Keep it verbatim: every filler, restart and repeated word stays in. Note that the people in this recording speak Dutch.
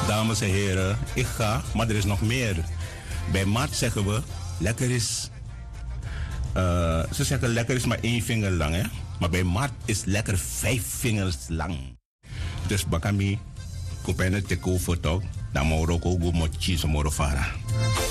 Dames en heren, ik ga, maar er is nog meer. Bij Mart zeggen we, lekker is... Uh, ze zeggen lekker is maar één vinger lang, hè. Maar bij Mart is lekker vijf vingers lang. Dus bakami, kopijnen teko foto, dan moro ko go mochi somoro fara.